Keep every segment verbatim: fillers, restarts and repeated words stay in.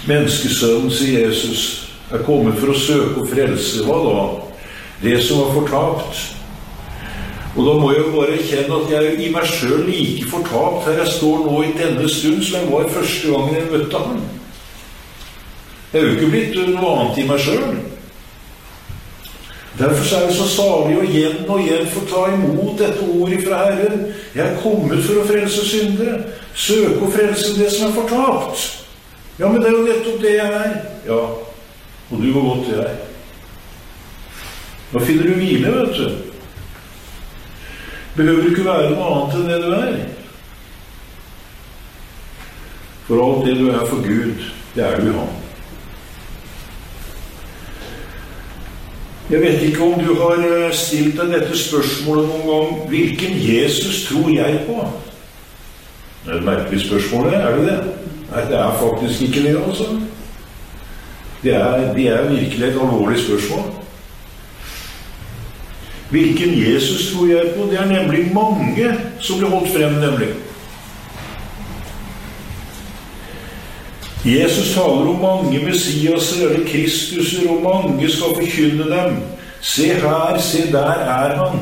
Menneskesønnen, sier Jesus, er kommet for å søke og frelse. Hva da? Det som var fortapt. Og da må jeg jo bare erkjenne at jeg er i meg selv like fortapt her jeg står nå i denne stund som jeg var første gangen jeg møtte ham. Jeg er jo ikke blitt noe annet i meg selv. Derfor er det så salig å igjen og igjen få ta imot dette ordet fra Herren. Jeg er kommet for å frelse syndere. Søke og frelse det som er fortapt. Ja, men det er jo nettopp det jeg er. Ja, og du går godt det er. Da finner du hvile, vet du. Behøver ikke være noe annet enn det du er. For alt det du er for Gud, det er du i ham. Jeg vet ikke om du har stilt deg dette spørsmålet noen gang. Hvilken Jesus tror jeg på? Det er et merkelig spørsmål, er det det? Nei, det er faktisk ikke det, altså. Det er, det er virkelig et alvorlig spørsmål. Hvilken Jesus tror jeg på? Det er nemlig mange som blir holdt frem, nemlig. Jesus taler om mange Messiaser eller Kristuser, og mange skal forkynne dem. Se her, se der er han.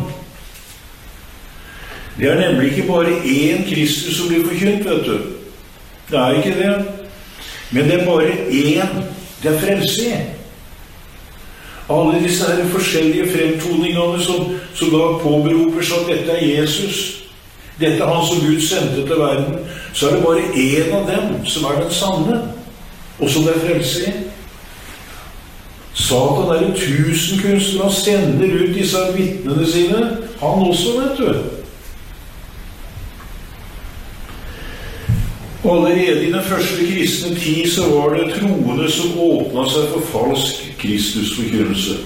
Det er nemlig ikke bare én Kristus som blir forkynt, vet du. Det er ikke det. Men det er bare én det er frelse i. Alle disse her forskjellige fremtoningene som, som da påberoper seg at dette er Jesus, dette er han som Gud sendte til verden, så er det bare en av dem som er den sanne, og som det er frelse i. Satan er en tusenkunstner, han sender ut disse vitnene sine, han også, vet du. Allerede i den første kristne tid så var det troende som åpnet seg for falsk Kristusforkynnelse.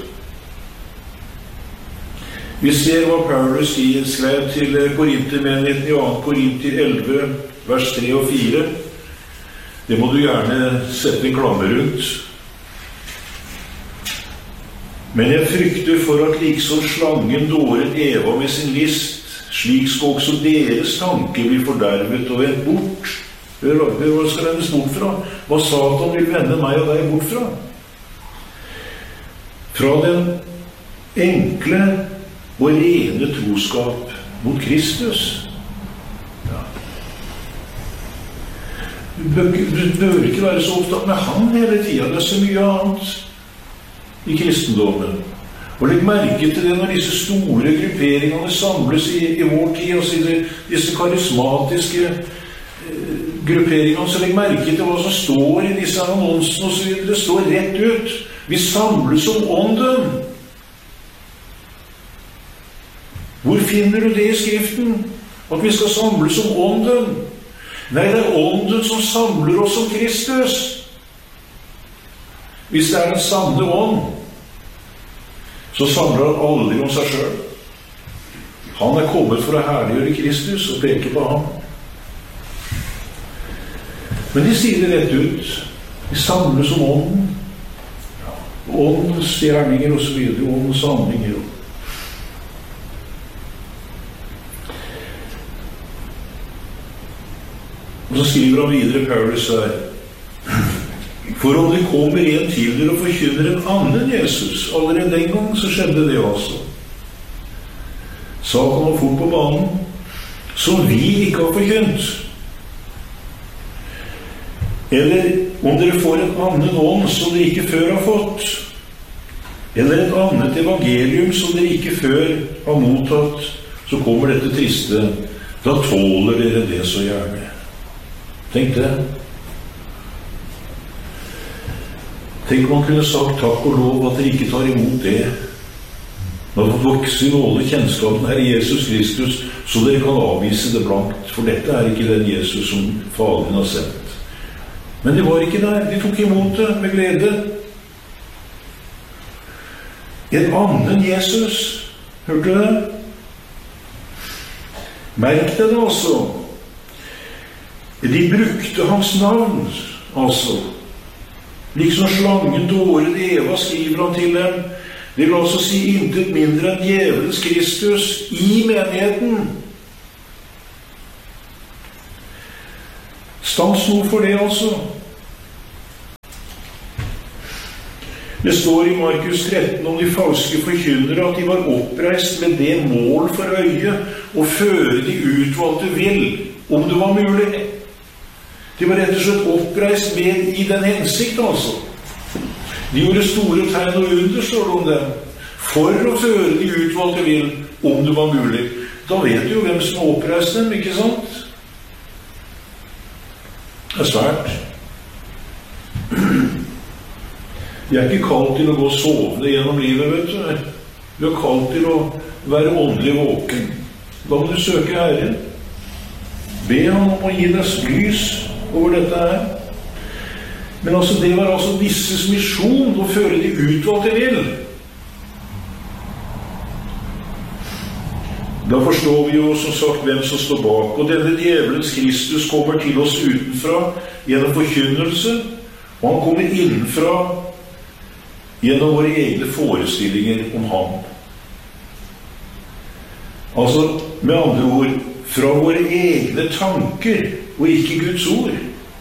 Vi ser hva Paulus skrev til Korintermenigheten i andre Korinter elleve, vers tre og fire. Det må du gjerne sette en klamme rundt. Men jeg frykter for at liksom slangen dåret Eva med sin list, slik skal også deres tanke bli fordervet og vendt bort. Hør, hva skal vendes bort fra? Hva Satan vil vende meg og deg bort fra? Fra den enkle og rene troskap mot Kristus. Ja. Du bør, du bør ikke være så opptatt med han hele tiden. Det er så mye annet i kristendommen. Og legg merke til det når disse store grupperingene samles i, i vår tid, altså disse karismatiske grupperingene, så legg merke til hva som står i disse annonsene og så videre. Det står rett ut. Vi samles om ånden. Hvor finner du det i Skriften? At vi skal samles om ånden? Nei, det er ånden som samler oss om Kristus. Hvis det er den sanne ånd, så samler han aldri om seg selv. Han er kommet for å herliggjøre Kristus og peke på ham. Men de sier det rett ut. De samles om ånden. Ja, åndens gjerninger og så videre. Åndens handlinger. Og så skriver han videre Paulus her. For om det kommer en til dere og forkynner en annen Jesus, allerede den gang så skjedde det også. Satan var fort på banen, som vi ikke har forkynt. Eller om dere får en annen ånd som dere ikke før har fått, eller et annet evangelium som dere ikke før har mottatt, så kommer dette triste. Da tåler dere det så gjerne. Tenk det. Tenk om man kunne sagt takk og lov at dere ikke tar imot det. Når det vokser i nåde kjennskapen her i Jesus Kristus, så dere kan avvise det blankt, for dette er ikke den Jesus som Faderen har sendt. Men de var ikke der. De tok imot det med glede. En annen Jesus. Hørte du det? Merk det da altså. De brukte hans navn, altså. Liksom slangen dåret Eva, skriver han til dem. Det vil altså si intet mindre enn djevelens Kristus i menigheten. Stans noe for det altså. Det står i Markus tretten om de falske forkynnere at de var oppreist med det mål for øye å føre de utvalgte vill, om det var mulig. De var rett og slett oppreist med i den hensikt, altså. De gjorde store tegn og under, står det om dem, for å føre de utvalgte vill, om det var mulig. Da vet du jo hvem som har oppreist dem, ikke sant? Det er svært. Vi er ikke kalt til å gå sovende gjennom livet, vet du. Vi er kalt til å være åndelig våken. Da må du søke Herren. Be han om å gi deg lys over dette her. Men altså, det var altså disses misjon å føre de utvalgte vill. Da forstår vi jo som sagt hvem som står bak. Og denne djevelens Kristus kommer til oss utenfra gjennom forkynnelse, og han kommer innenfra gjennom våre egne forestillinger om ham. Altså, med andre ord, fra våre egne tanker, og ikke Guds ord.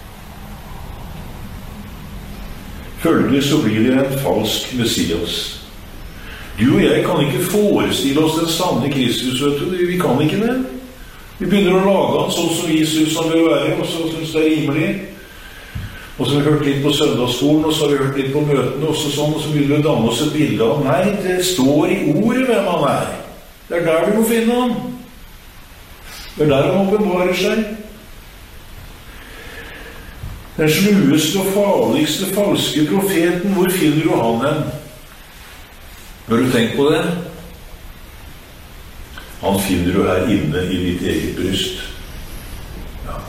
Følgelig så blir det en falsk Messias. Du og jeg kan ikke forestille oss den sanne Kristus, vet du. Vi kan ikke det. Vi begynner å lage han sånn som vi synes han bør være, og så synes det er rimelig. Og så har vi hørt litt på søndagsskolen, og så har vi hørt litt på møtene, og så sånn, og så begynner vi å danne oss et bilde av. Nei, det står i ordet hvem han er. Det er der du må finne han. Det er der han åpenbarer seg. Den slueste og farligste falske profeten, hvor finner du han hen? Har du tenkt på det? Han finner du her inne i ditt eget bryst. Ja.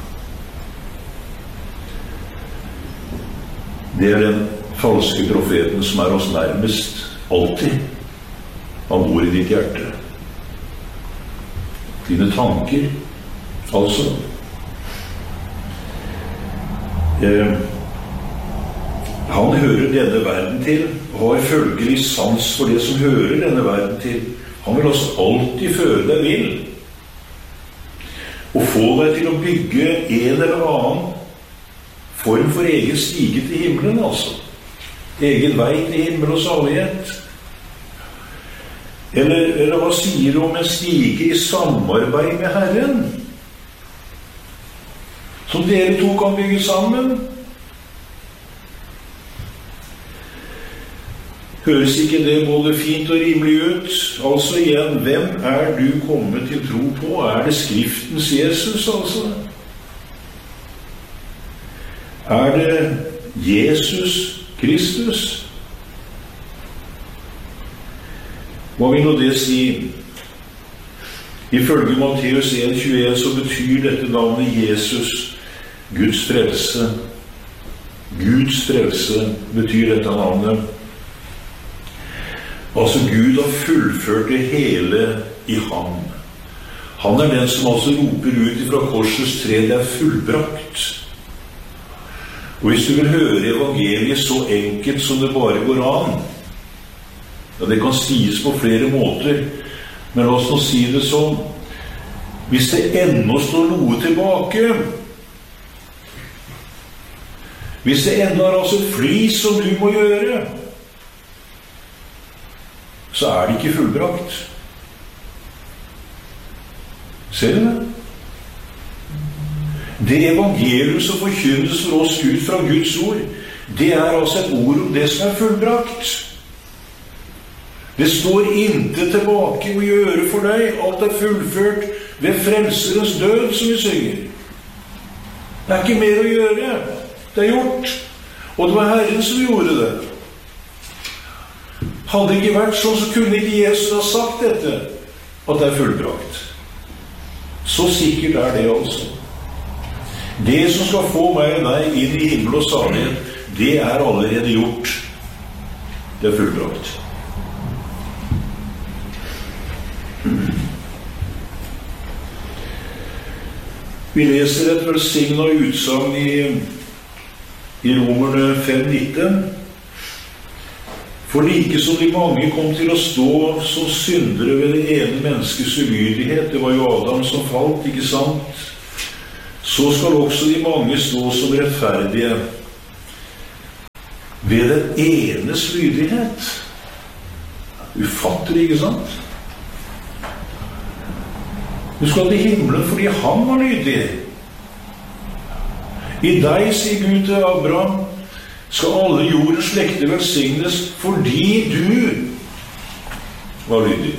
Det er den falske profeten som er oss nærmest alltid. Han bor i ditt hjerte. Dine tanker, altså. Eh, han hører denne verden til, og har følgelig sans for det som hører denne verden til. Han vil også alltid føre deg vill, og få deg til å bygge en eller annen form for egen stige til himmelen, altså. Egen vei til himmel og salighet. Eller, eller hva sier du om en stige i samarbeid med Herren? Som dere to kan bygge sammen? Høres ikke det både fint og rimelig ut? Altså igjen, hvem er du kommet til tro på? Er det Skriftens Jesus, altså? Er det Jesus Kristus? Hva vil nå det si? Ifølge Matteus en tjueen så betyr dette navnet Jesus Guds frelse. Guds frelse betyr dette navnet. Altså Gud har fullført det hele i ham. Han er den som altså roper ut fra korsets tre, det er fullbrakt. Og hvis du vil høre evangeliet så enkelt som det bare går an, ja, det kan sies på flere måter, men la oss nå si det sånn. Hvis det ennå står noe tilbake, hvis det ennå er altså et flis som du må gjøre, så er det ikke fullbrakt. Ser du det? Det evangelium som forkynnes for oss ut fra Guds ord, det er altså et ord om det som er fullbrakt. Det står intet tilbake å gjøre for deg. Alt er fullført ved frelserens død, som vi synger. Det er ikke mer å gjøre. Det er gjort. Og det var Herren som gjorde det. Hadde det ikke vært sånn, så kunne ikke Jesus ha sagt dette, at det er fullbrakt. Så sikkert er det altså. Det som skal få meg og deg inn i himmel og salighet, det er allerede gjort. Det er fullbrakt. Vi leser et velsignet utsagn i, i Romerne fem nitten. For like som de mange kom til å stå som syndere ved det ene menneskets ulydighet, det var jo Adam som falt, ikke sant? Så skal også de mange stå som rettferdige ved den enes lydighet. Ufattelig, ikke sant? Du skal til himmelen fordi han var lydig. I deg, sier Gud til Abraham, skal alle jordens slekter velsignes fordi du var lydig.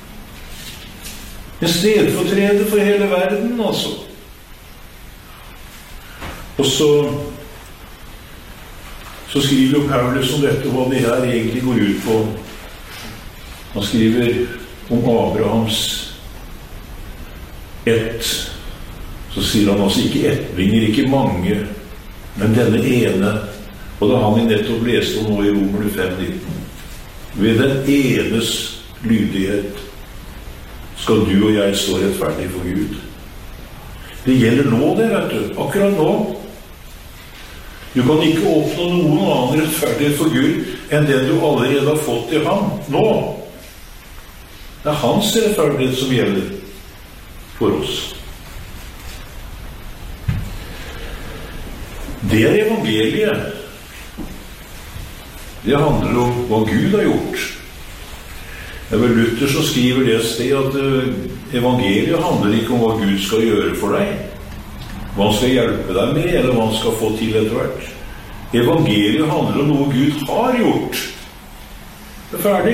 En stedfortreder for hele verden, altså. Og så så skriver jo Paulus om dette, hva det her egentlig går ut på. Han skriver om Abrahams ett. Så sier han altså ikke ettvinger, ikke mange, men denne ene. Og det han i nettopp leste om nå i Romerne fem nitten. Ved den enes lydighet skal du og jeg stå rettferdig for Gud. Det gjelder nå det, vet du. Akkurat nå. Du kan ikke oppnå noen annen rettferdighet for Gud enn den du allerede har fått i ham. Nå. Det er hans rettferdighet som gjelder for oss. Det er evangeliet. Det handler om hva Gud har gjort. Det er vel Luther som skriver det sted at evangeliet handler ikke om hva Gud skal gjøre for deg, hva han skal hjelpe deg med, eller hva han skal få til etter hvert. Evangeliet handler om noe Gud har gjort. Det er ferdig.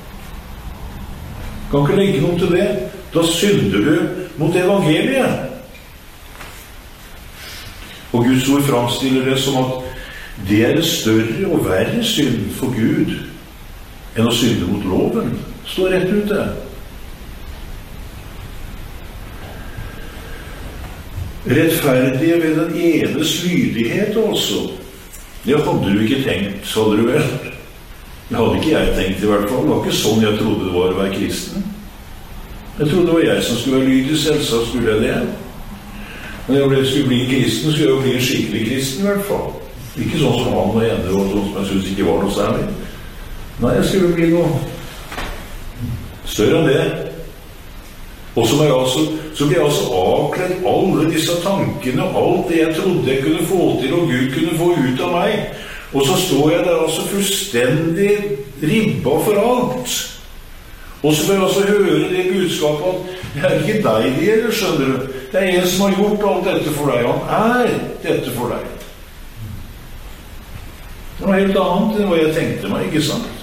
Kan ikke legge noe til det. Da synder du mot evangeliet. Og Guds ord framstiller det som at det er en større og verre synd for Gud enn å synde mot loven. Står rett ut det. Rettferdige ved den enes lydighet også. Det hadde du ikke tenkt, sa du vel? Det hadde ikke jeg tenkt i hvert fall. Det var ikke sånn jeg trodde det var å være kristen. Jeg trodde det var jeg som skulle være lydig, selvsagt skulle jeg det. Men når jeg skulle bli kristen, skulle jeg jo bli en skikkelig kristen i hvert fall. Ikke sånn som han og ene, og sånn som jeg synes ikke var noe særlig. Nei, jeg skulle bli noe større enn det. Og så, jeg altså, så ble jeg altså avkledd alle disse tankene, alt det jeg trodde jeg kunne få til, og Gud kunne få ut av meg. Og så står jeg der altså fullstendig ribba for alt. Og så får jeg altså høre det budskapet at det er ikke deg det gjelder, skjønner du. Det er en som har gjort alt dette for deg, og han er dette for deg. Det var helt annet enn hva jeg tenkte meg, ikke sant?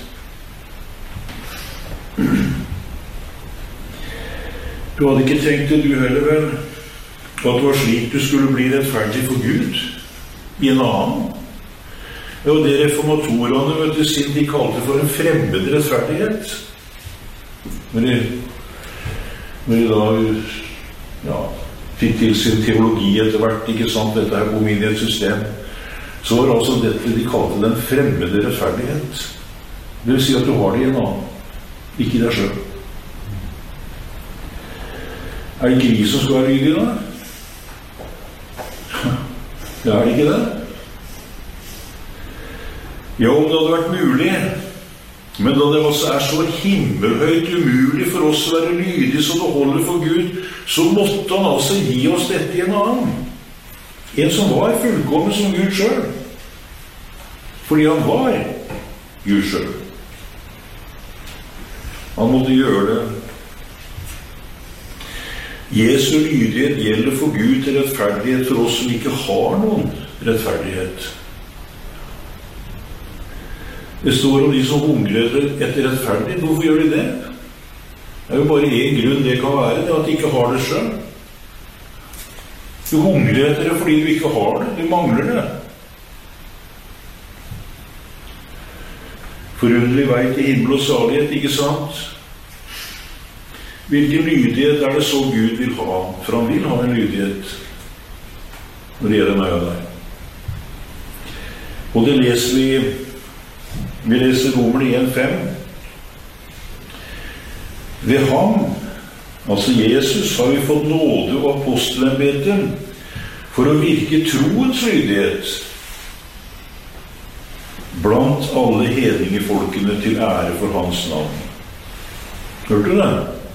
Du hadde ikke tenkt det du heller vel, at det var slik du skulle bli rettferdig for Gud i en annen. Ja, og det reformatorene, vet du, siden de kalte for en fremmed rettferdighet. Men de, men de da ja, fikk til sin teologi etter hvert, ikke sant, dette her kom inn i et system, så var altså dette de kalte den fremmede rettferdighet. Det vil si at du har det i en annen, ikke i deg selv. Er det ikke vi som skal være lydige da? Det er det ikke det. Ja, om det hadde vært mulig, men da det også er så himmelhøyt umulig for oss å være lydige så det holder for Gud, så måtte han altså gi oss dette i en annen. En som var fullkommen som Gud selv. Fordi han var Gud selv. Han måtte gjøre det. Jesu lydighet gjelder for Gud til rettferdighet for oss som ikke har noen rettferdighet. Det står om de som hungrer etter rettferdighet. Hvorfor gjør de det? Det er jo bare en grunn det kan være, det er at de ikke har det selv. Du hungrer etter det fordi du ikke har det, du mangler det. Forunderlig vei til himmel og salighet, ikke sant? Hvilken lydighet er det så Gud vil ha? For han vil ha en lydighet når det gjelder meg og deg. Og det leser vi vi leser Romerne en fem. Ved ham, altså Jesus, har vi fått nåde og apostelembeten for å virke troens lydighet blant alle hedningefolkene til ære for hans navn. Hørte du det?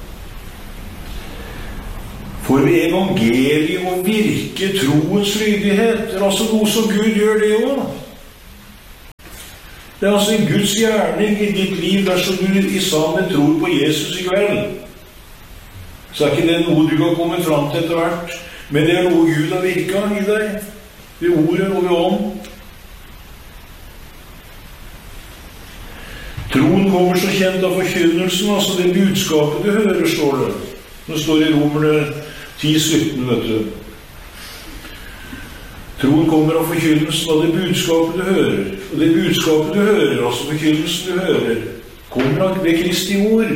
For ved evangeliet å virke troens lydighet er altså noe som Gud gjør det også. Det er altså en Guds gjerning i ditt liv dersom du i sannhet tror på Jesus i kveld. Så er ikke det noe du har kommet fram til etter hvert, men det er noe Gud har virket i deg, ved ordet og ved ånd. Troen kommer så kjent av forkynnelsen, altså det budskapet du hører, står det. Det står i Romerne ti sytten, vet du. Troen kommer av forkynnelsen av det budskapet du hører. Og det budskapet du hører, altså forkynnelsen du hører, kommer av ved Kristi ord.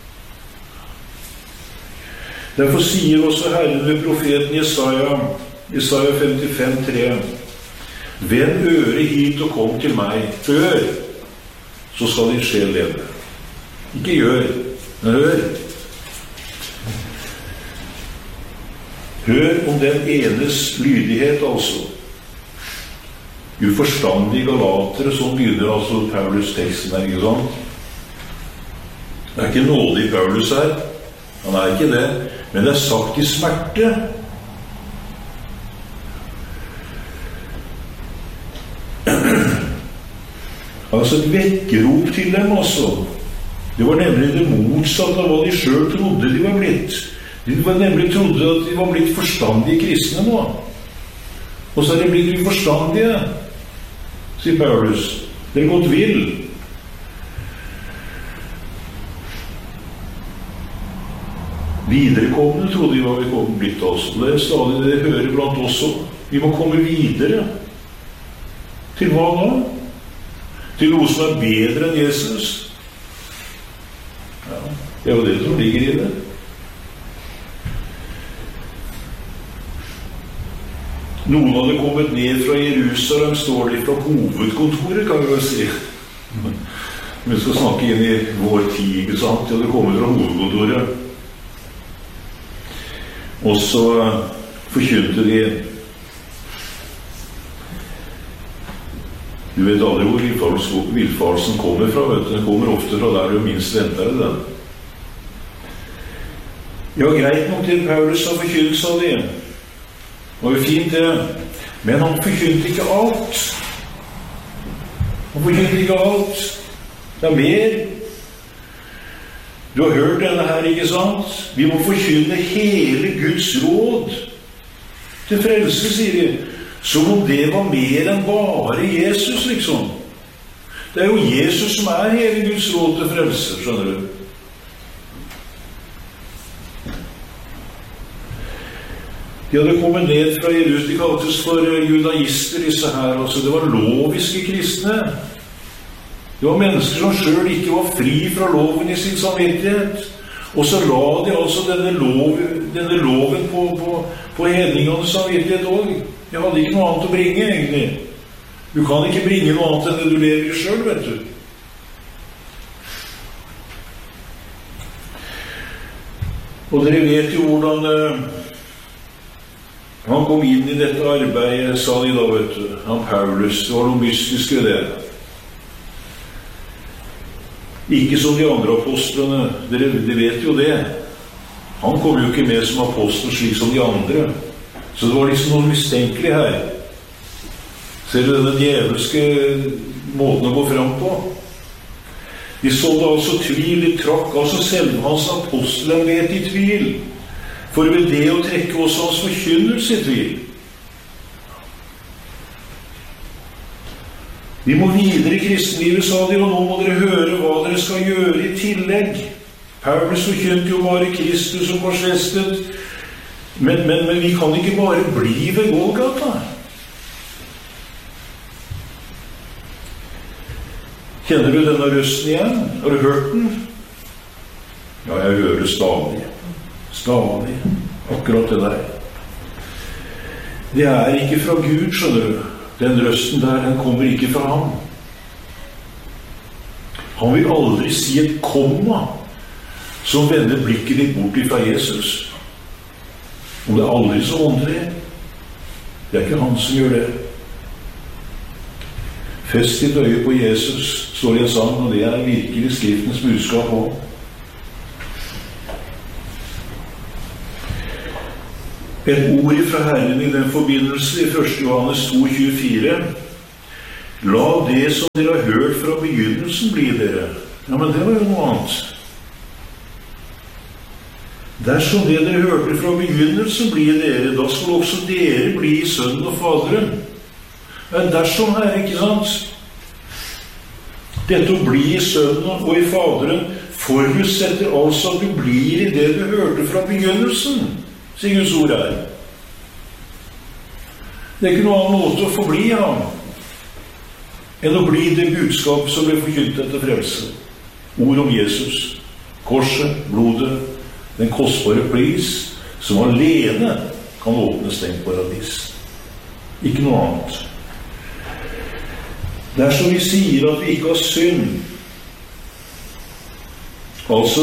Derfor sier også Herren ved profeten Jesaja, Jesaja femtifem tre, «Vend øret hit og kom til meg, hør, så skal din sjel leve.» Ikke gjør, men hør. Hør om den enes lydighet, altså. Uforstandige galatere, som begynner altså Paulus teksten her, ikke sant? Det er ikke nådig Paulus her. Han er ikke det, men det er sagt i smerte. Altså et vekkerop til dem også. Det var nemlig det motsatte av hva de selv trodde de var blitt. De var nemlig trodde at de var blitt forstandige kristne nå. Og så er de blitt uforstandige, sier Paulus. Det er gått vill. Viderekommende trodde de var vi kom blitt også. Det er stadig det hører blant oss også. Vi må komme videre. Til hva da? Til noe som er bedre enn Jesus. Ja, det er jo det som ligger i det. Noen hadde kommet ned fra Jerusalem, står de fra hovedkontoret, kan vi vel si. Vi skal snakke inn i vår tid, ikke sant? De hadde kommet fra hovedkontoret. Og så forkynte de. Du vet aldri hvor villfarelsen kommer fra, vet du. Den kommer ofte fra der du minst venter den. Ja, greit nok til Paulus har forkynt av det. Det var jo fint det. Men han forkynte ikke alt. Han forkynte ikke alt. Det er mer. Du har hørt denne her, ikke sant? Vi må forkynne hele Guds råd til frelse, sier de. Som om det var mer enn bare Jesus, liksom. Det er jo Jesus som er hele Guds råd til frelse, skjønner du. De hadde kommet ned fra Jerusalem, de kaltes for judaister, disse her. Altså, det var loviske kristne. Det var mennesker som selv ikke var fri fra loven i sin samvittighet. Og så la de altså denne, lov, denne loven på, på, på hedningenes samvittighet også. Jeg hadde ikke noe annet å bringe, egentlig. Du kan ikke bringe noe annet enn det du lever i selv, vet du. Og dere vet jo hvordan uh, han kom inn i dette arbeidet, sa de da, vet du. Han Paulus, det var noe mystisk ved det. Ikke som de andre apostlene, dere, dere vet jo det. Han kom jo ikke med som apostel slik som de andre. Så det var liksom noe mistenkelig her. Ser du denne djevelske måten å gå frem på? De så da altså tvil, de trakk altså selv hans apostelembetet i tvil, for ved det å trekke også hans forkynnelse i tvil. Vi må videre i kristenlivet, sa de, og nå må dere høre hva dere skal gjøre i tillegg. Paulus forkynte jo bare Kristus som korsfestet, men, men, men vi kan ikke bare bli ved Golgata. Kjenner du denne røsten igjen? Har du hørt den? Ja, jeg hører stadig. Stadig. Akkurat det der. Det er ikke fra Gud, skjønner du. Den røsten der, den kommer ikke fra ham. Han vil aldri si et komma som vender blikket ditt bort fra Jesus. Og det er aldri så åndelig. Det er ikke han som gjør det. Fest ditt øye på Jesus, står i en sang, og det er virkelig skriftens budskap også. Et ord fra Herren i den forbindelse i første Johannes to tjuefire. La det som dere har hørt fra begynnelsen bli dere. Ja, men det var jo noe annet. Dersom det dere hørte fra begynnelsen blir dere, da skal også dere bli i Sønnen og Faderen. Ja, dersom her, ikke sant? Dette å bli i Sønnen og i Faderen forutsetter altså at du blir i det du hørte fra begynnelsen, sier Guds ord her. Det er ikke noen annen måte å forbli ham enn å bli det budskap som ble forkynt etter frelse. Ord om Jesus, korset, blodet, den kostbare pris som alene kan åpne stengt paradis. Ikke noe annet. Dersom vi sier at vi ikke har synd, altså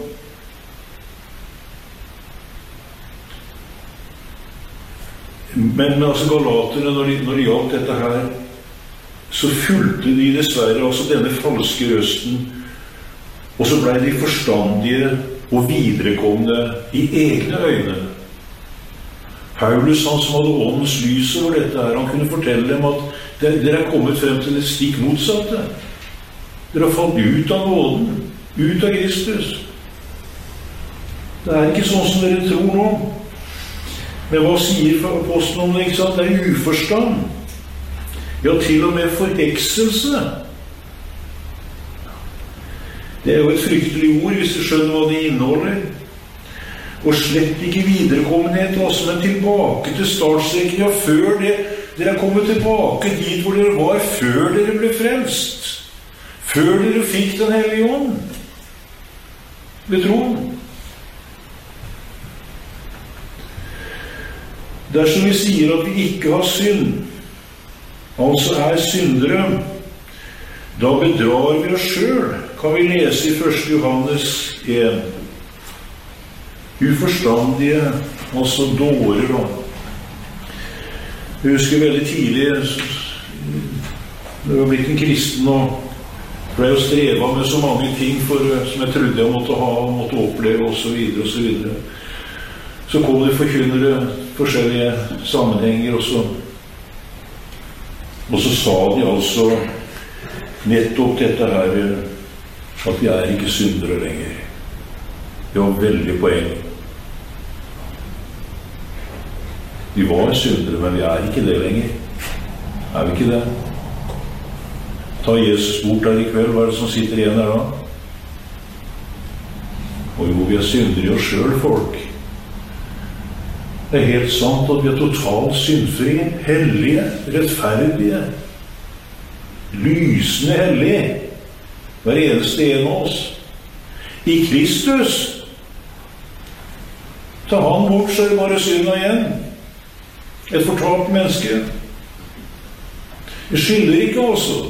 men altså galaterne, når de, når de gjaldt dette her, så fulgte de dessverre altså denne falske røsten, og så ble de forstandige og viderekomne i egne øyne. Paulus, han som hadde åndens lys over dette her, han kunne fortelle dem at dere er kommet frem til det stikk motsatte. Dere har falt ut av nåden, ut av Kristus. Det er ikke sånn som dere tror nå. Men hva sier apostelen om det, ikke sant? Det er uforstand. Ja, til og med forhekselse. Det er jo et fryktelig ord, hvis du skjønner hva det inneholder. Og slett ikke viderekommenhet, altså, men tilbake til startstreken. Ja, før det, dere er kommet tilbake dit hvor dere var før dere ble frelst. Før dere fikk den hellige ånd. Ved troen. Dersom vi sier at vi ikke har synd, altså er syndere, da bedrar vi oss selv, kan vi lese i første Johannes en. Uforstandige, altså dårer. Jeg husker veldig tidlig, da jeg var blitt en kristen, og ble jo streva med så mange ting for, som jeg trodde jeg måtte ha, måtte oppleve, og så videre, og så videre. Så kom det forkynnere, forskjellige sammenhenger, og så, og så sa de altså nettopp dette her, at vi er ikke syndere lenger. Det var veldig poeng. Vi var syndere, men vi er ikke det lenger. Er vi ikke det? Ta Jesus bort der i kveld, hva er det som sitter igjen der da? Og jo, vi er syndere i oss selv, folk. Det er helt sant at vi er totalt syndfrie, hellige, rettferdige, lysende hellige, hver eneste en av oss. I Kristus, ta han bort, så er det bare synda igjen. Et fortalt menneske. Det skylder ikke også.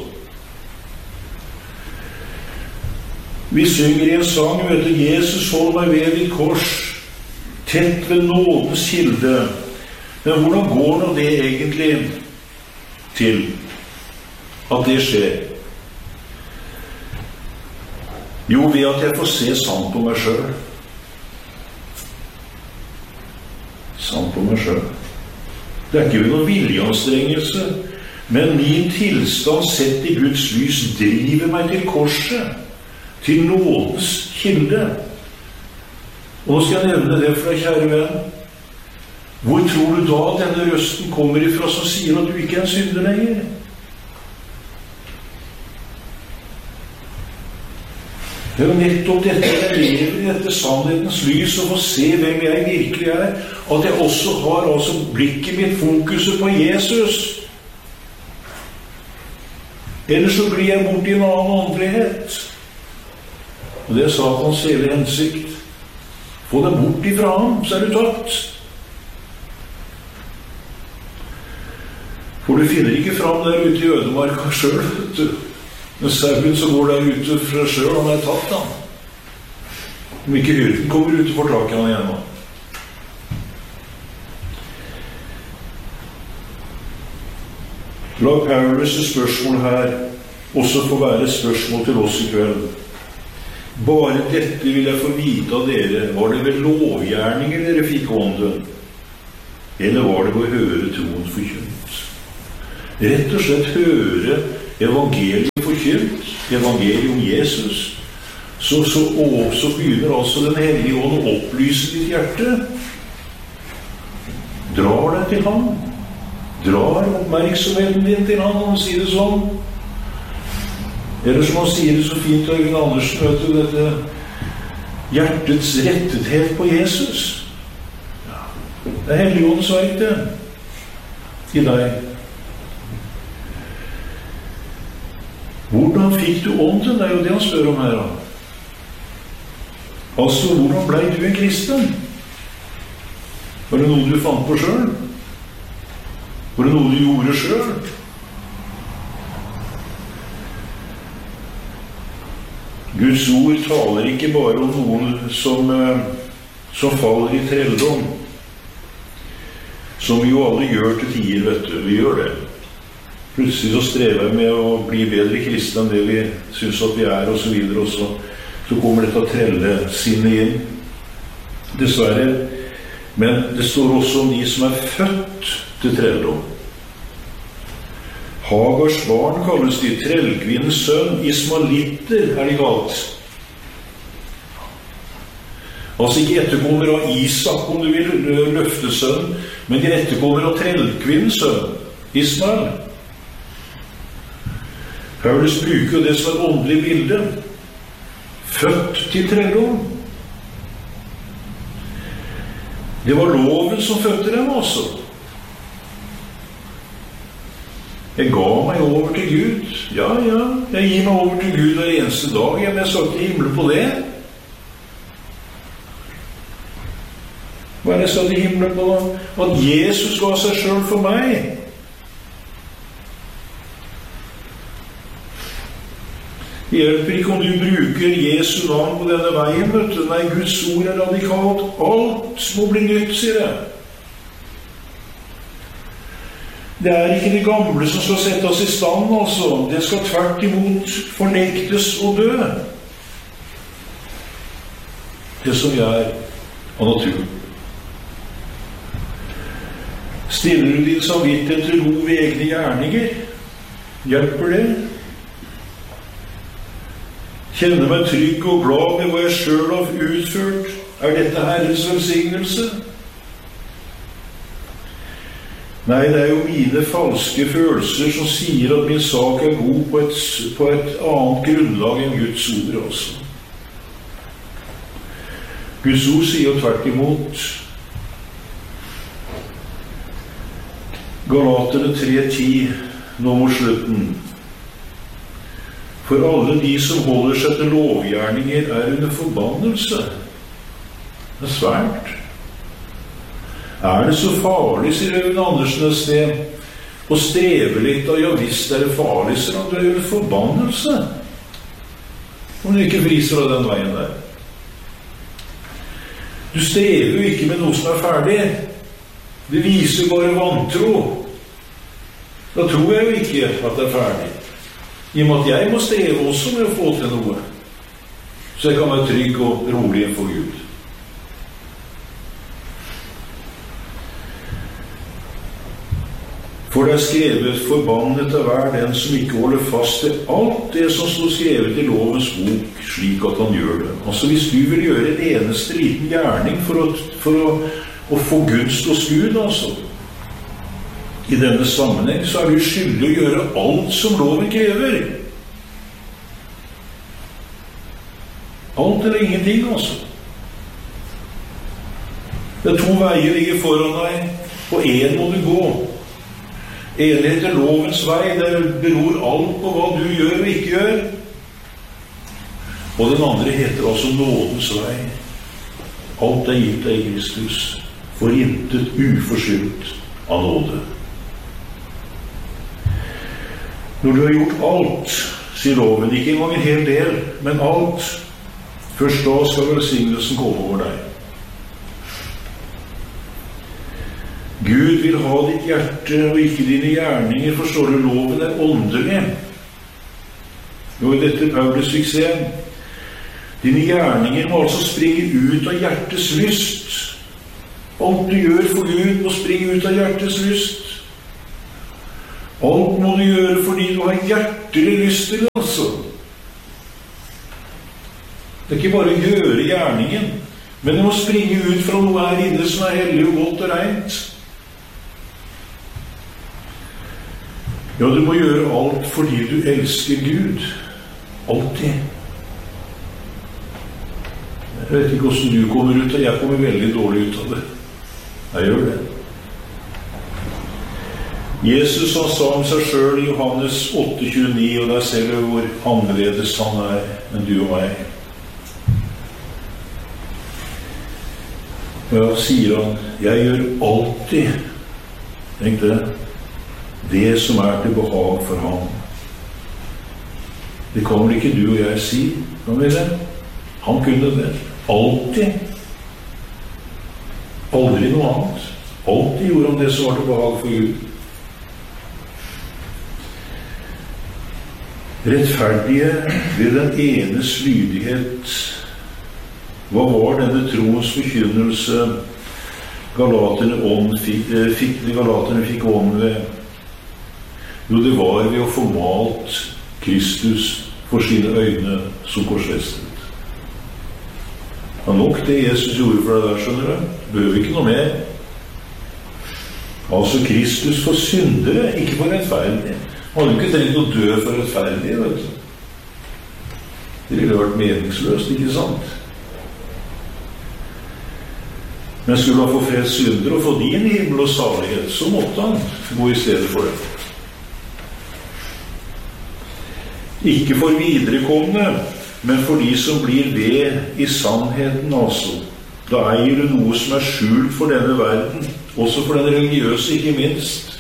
Vi synger i en sang, vet du, Jesus hold meg ved ditt kors, tett ved nådens kilde. Men hvordan går nå det egentlig til at det skjer? Jo, ved at jeg får se sant på meg selv. Sant på meg selv. Det er ikke ved noen viljeanstrengelse, men min tilstand sett i Guds lys driver meg til korset, til nådens kilde. Og nå skal jeg nevne det for deg, kjære venn. Hvor tror du da denne røsten kommer ifra som sier at du ikke er en synder lenger? Det er jo nettopp dette jeg lever i dette sannhetens lys og får se hvem jeg virkelig er, at jeg også har altså blikket mitt fokuset på Jesus. Ellers så blir jeg bort i en annen åndelighet. Og det er Satans hele hensikt. Få deg bort ifra ham, så er du tatt. For du finner ikke fram der ute i ødemarka selv, vet du. Men sauen som går der ute fra selv, han er tatt han. Om ikke hyrden kommer ut og får tak i han igjen. La Paulus' spørsmål her også få være et spørsmål til oss i kveld. Bare dette vil jeg få vite av dere. Var det ved lovgjerninger dere fikk ånden? Eller var det ved å høre troen forkynt? rett og slett høre evangeliet forkynt, evangeliet om Jesus, så, så, å, så begynner altså den hellige ånd å opplyse ditt hjerte. Drar deg til ham. Drar oppmerksomheten din til ham, om å si det sånn. Eller som han sier det så fint, Øyvind Andersen, vet du, dette hjertets rettethet på Jesus. Ja. Det er Helligåndens verk, det. I deg. Hvordan fikk du ånden? Det er jo det han spør om her, da. Altså, hvordan ble du en kristen? Var det noe du fant på selv? Var det noe du gjorde selv? Guds ord taler ikke bare om noen som, som faller i trelldom, som vi jo alle gjør til tider, vet du. Vi gjør det. Plutselig så strever jeg med å bli bedre kristne enn det vi synes at vi er, og så videre, og så, så kommer dette trellesinnet inn. Dessverre. Men det står også om de som er født til trelldom. Hagars barn kalles de, trellkvinnens sønn, ismalitter er de kalt. Altså ikke etterkommer av Isak, om du vil, løftesønn, men de etterkommer av trellkvinnens sønn, Ismael. Paulus bruker jo det som et åndelig bilde. Født til trelldom. Det var loven som fødte dem også. Jeg ga meg over til Gud. Ja, ja, jeg gir meg over til Gud hver eneste dag. Men jeg skal ikke himle på det. Hva er det jeg skal til himle på da? At Jesus ga seg selv for meg. Det hjelper ikke om du bruker Jesu navn på denne veien, vet du. Nei, Guds ord er radikalt. Alt må bli nytt, sier jeg. Det er ikke det gamle som skal sette oss i stand, altså. Det skal tvert imot fornektes og dø. Det som vi er av naturen. Stiller du din samvittighet til ro ved egne gjerninger? Hjelper det? Kjenner meg trygg og glad med hva jeg selv har utført. Er dette Herrens velsignelse? Nei, det er jo mine falske følelser som sier at min sak er god på et, på et annet grunnlag enn Guds ord også. Guds ord sier jo tvert imot. Galaterne tre ti, nå mot slutten. For alle de som holder seg til lovgjerninger er under forbannelse. Det er svært. Er det så farlig, sier Øyvind Andersen et sted, å streve litt, og ja visst er det farlig, sier at du er under forbannelse. Om du ikke friser av den veien der. Du strever jo ikke med noe som er ferdig. Det viser bare vantro. Da tror jeg jo ikke at det er ferdig. I og med at jeg må streve også med å få til noe, så jeg kan være trygg og rolig for Gud. For det er skrevet forbannet av hver den som ikke holder fast til alt det som står skrevet i lovens bok, slik at han gjør det. Altså hvis du vil gjøre en eneste liten gjerning for å, for å, å få gunst hos Gud, altså, i denne sammenheng, så er du skyldig å gjøre alt som loven krever. Alt eller ingenting, altså. Det er to veier ligger foran deg, og en må du gå. En heter lovens vei, der beror alt på hva du gjør og ikke gjør. Og den andre heter altså nådens vei. Alt er gitt deg i Kristus, for intet uforskyldt av nåde. Når du har gjort alt, sier loven, ikke engang en hel del, men alt, først da skal velsignelsen komme over deg. Gud vil ha ditt hjerte og ikke dine gjerninger, forstår du, loven er åndelig. Nå er dette Paulus fikk se. Dine gjerninger må altså springe ut av hjertets lyst. Alt du gjør for Gud må springe ut av hjertets lyst. Alt må du gjøre fordi du har hjertelig lyst til det, altså. Det er ikke bare å gjøre gjerningen, men du må springe ut fra noe her inne som er hellig og godt og rent. Ja, du må gjøre alt fordi du elsker Gud. Alltid. Jeg vet ikke hvordan du kommer ut av. Jeg kommer veldig dårlig ut av det. Jeg gjør det. Jesus han sa om seg selv i Johannes åtte tjueni, og der ser du hvor annerledes han er enn du og meg. Ja, sier han, jeg gjør alltid, tenk det, det som er til behag for ham. Det kommer ikke du og jeg si, kan vi det? Han kunne det. Alltid. Aldri noe annet. Alltid gjorde han det som var til behag for Gud. Rettferdige ved den enes lydighet. Hva var denne troens forkynnelse galaterne, ånd, fikk, fikk, galaterne fikk ånd ved? Jo, det var ved å få malt Kristus for sine øyne som korsfestet. Det var nok det Jesus gjorde for deg der, skjønner du. Behøver ikke noe mer. Altså Kristus for syndere, ikke for rettferdige. Han hadde ikke trengt å dø for rettferdige, vet du. Det ville vært meningsløst, ikke sant? Men skulle han få freds synder og få din himmel og salighet, så måtte han gå i stedet for det. Ikke for viderekomne, men for de som blir ved i sannheten, altså. Da eier du noe som er skjult for denne verden, også for den religiøse, ikke minst.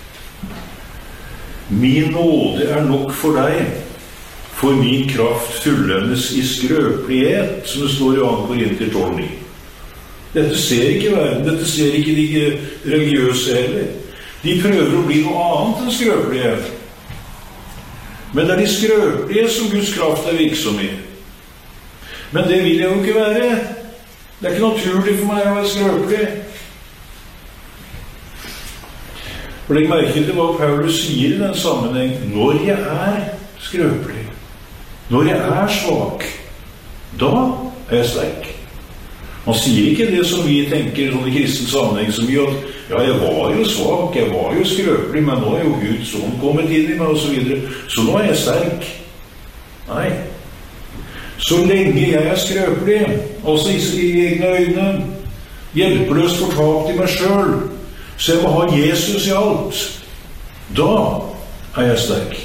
Min nåde er nok for deg, for min kraft fullendes i skrøpelighet, som det står i andre Korinter tolv ni. Dette ser ikke verden, dette ser ikke de religiøse heller. De prøver å bli noe annet enn skrøpelighet. Men det er de skrøpelige som Guds kraft er virksom i. Men det vil jeg jo ikke være. Det er ikke naturlig for meg å være skrøpelig. Og legg merke til hva Paulus sier i den sammenheng. Når jeg er skrøpelig, når jeg er svak, da er jeg sterk. Han sier ikke det som vi tenker sånn i kristen sammenheng, som vi at ja, jeg var jo svak, jeg var jo skrøpelig, men nå er jo Guds ånd kommet inn i meg, og så videre. Så nå er jeg sterk. Nei. Så lenge jeg er skrøpelig, også i egne øyne, hjelpeløst fortapt i meg selv, så jeg må ha Jesus i alt. Da er jeg sterk.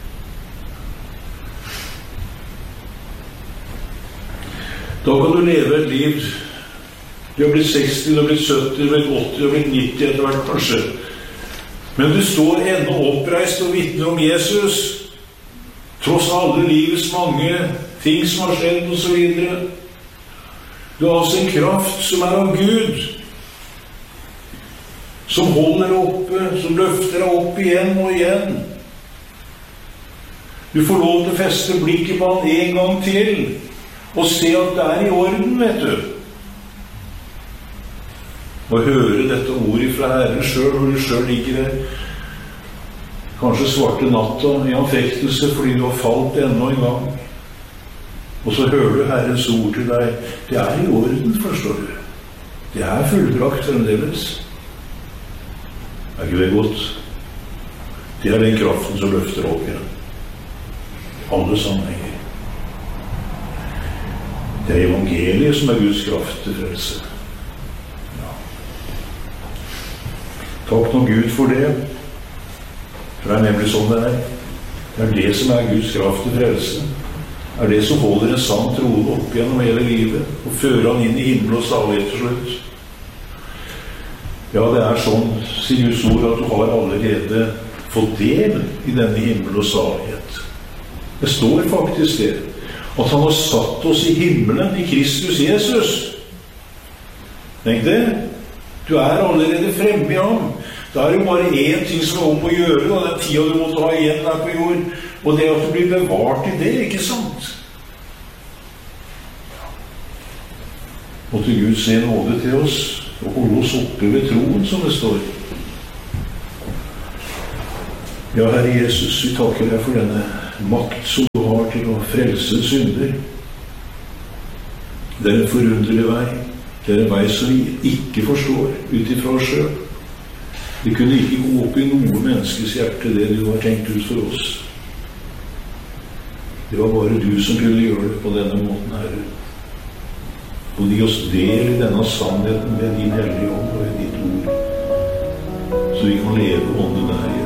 Da kan du leve et liv. Du har blitt seksti, du har blitt sytti, du har blitt åtti, du har blitt nitti etter hvert kanskje. Men du står ennå oppreist og vitner om Jesus, tross alle livets mange ting som har skjedd og så videre. Du har altså en kraft som er av Gud, som holder oppe, som løfter deg opp igjen og igjen. Du får lov til å feste blikket på han en gang til, og se at det er i orden, vet du. Og høre dette ordet fra Herren selv, hvor du selv ligger der. Kanskje svarte natta i anfektelse fordi du har falt enda en gang. Og så hører du Herrens ord til deg. Det er i orden, forstår du. Det er fullbrakt fremdeles. Er ikke det godt? Det er den kraften som løfter opp igjen. Alle sammenhenger. Det er evangeliet som er Guds kraft til frelse. Ja. Takk nå Gud for det. For det er nemlig sånn det er. Det er det som er Guds kraft til frelse. Det er det som holder en sann troende opp gjennom hele livet, og fører han inn i himmel og salighet til slutt. Ja, det er sånn, sier Guds ord, at du har allerede fått del i denne himmel og salighet. Det står faktisk det, at han har satt oss i himmelen i Kristus Jesus. Tenk det. Du er allerede fremme i ham. Det er jo bare én ting som er om å gjøre, da, den tida du måtte ha igjen her på jord, og det er at du blir bevart i det, ikke sant? Måtte Gud se nåde til oss, og holde oss oppe ved troen, som det står. Ja, Herre Jesus, vi takker deg for denne makt som du har til å frelse synder. Det er en forunderlig vei. Det er en vei som vi ikke forstår ut ifra oss selv. Det kunne ikke gå opp i noe menneskes hjerte det du har tenkt ut for oss. Det var bare du som kunne gjøre det på denne måten, Herre. Og gi oss del i denne sannheten med din hellige ånd og i ditt ord, så vi kan leve ånden der i